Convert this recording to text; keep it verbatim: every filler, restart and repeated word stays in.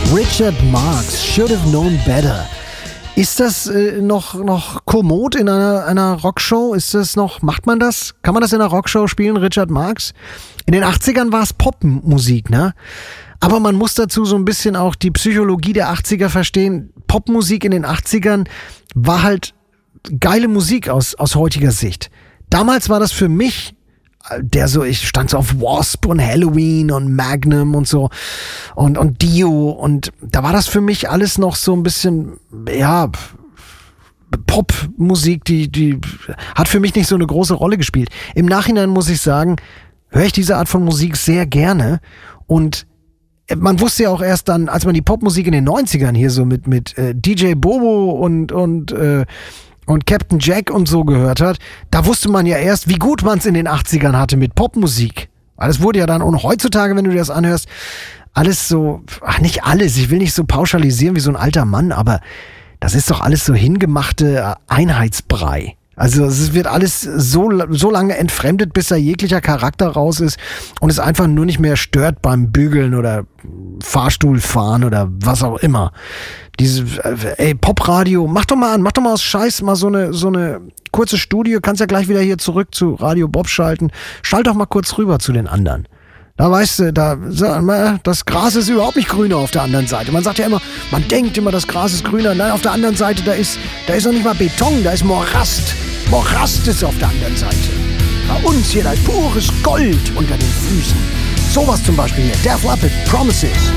Richard Marx, Should Have Known Better. Ist das äh, noch, noch kommod in einer, einer Rockshow? Ist das noch, macht man das? Kann man das in einer Rockshow spielen, Richard Marx? In den achtzigern war es Popmusik, ne? Aber man muss dazu so ein bisschen auch die Psychologie der achtziger verstehen. Popmusik in den achtzigern war halt geile Musik aus, aus heutiger Sicht. Damals war das für mich, der so, ich stand so auf Wasp und Halloween und Magnum und so und, und Dio und da war das für mich alles noch so ein bisschen, ja, Popmusik, die, die hat für mich nicht so eine große Rolle gespielt. Im Nachhinein muss ich sagen, höre ich diese Art von Musik sehr gerne und man wusste ja auch erst dann, als man die Popmusik in den neunzigern hier so mit, mit äh, D J Bobo und, und, äh, und Captain Jack und so gehört hat, da wusste man ja erst, wie gut man es in den achtzigern hatte mit Popmusik. Alles wurde ja dann, und heutzutage, wenn du dir das anhörst, alles so, ach nicht alles, ich will nicht so pauschalisieren wie so ein alter Mann, aber das ist doch alles so hingemachte Einheitsbrei. Also es wird alles so, so lange entfremdet, bis da jeglicher Charakter raus ist und es einfach nur nicht mehr stört beim Bügeln oder Fahrstuhlfahren oder was auch immer. Diese, ey, Popradio, mach doch mal an, mach doch mal aus Scheiß mal so eine, so eine kurze Studie, kannst ja gleich wieder hier zurück zu Radio Bob schalten. Schalt doch mal kurz rüber zu den anderen. Da weißt du, da, das Gras ist überhaupt nicht grüner auf der anderen Seite. Man sagt ja immer, man denkt immer, das Gras ist grüner. Nein, auf der anderen Seite, da ist, da ist noch nicht mal Beton, da ist Morast. Morast ist auf der anderen Seite. Bei uns hier, da ist pures Gold unter den Füßen. Sowas zum Beispiel hier, Def Leppard, Promises.